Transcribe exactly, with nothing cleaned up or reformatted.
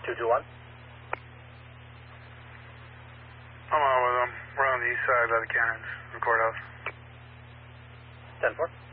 two two one. I'm on with them. We're on the east side by the cannons, the courthouse. ten four.